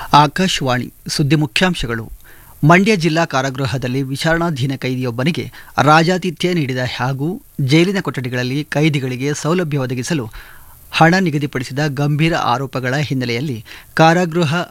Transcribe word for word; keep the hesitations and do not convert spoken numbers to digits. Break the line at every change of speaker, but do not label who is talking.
ಆಕಾಶವಾಣಿ ಸುದ್ದಿ ಮುಖ್ಯಾಂಶಗಳು. ಮಂಡ್ಯ ಜಿಲ್ಲಾ ಕಾರಾಗೃಹದಲ್ಲಿ ವಿಚಾರಣಾಧೀನ ಕೈದಿಯೊಬ್ಬನಿಗೆ ರಾಜಾತಿಥ್ಯ ನೀಡಿದ ಹಾಗೂ ಜೈಲಿನ ಕೊಠಡಿಗಳಲ್ಲಿ ಕೈದಿಗಳಿಗೆ ಸೌಲಭ್ಯ ಒದಗಿಸಲು ಹಣ ನಿಗದಿಪಡಿಸಿದ ಗಂಭೀರ ಆರೋಪಗಳ ಹಿನ್ನೆಲೆಯಲ್ಲಿ ಕಾರಾಗೃಹ